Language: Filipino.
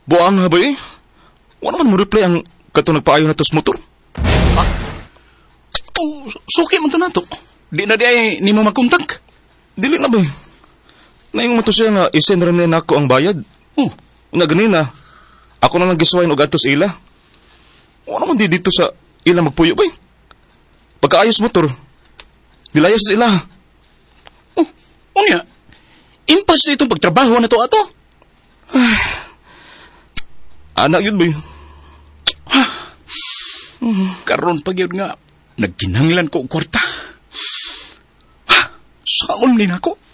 Buang nga ba eh? Wala man mo reply ang katong nagpaayo na tos motor. Oh, suki mo to na to. Di na di ay ni mo magkontak. Dili na ba eh? Nayong mato siya nga isend rin na ako ang bayad. Oh, Nga ganina, ako na lang giswain og atos ila. Wala man di dito sa ila magpuyo ba eh? Pagkaayos motor, nilayas sa ila. oh, unya. Impas na itong pagtrabaho na to ato. Anak yun ba eh? Karon pag yun nga, nagkinanglan ko og kwarta. Saon din ako.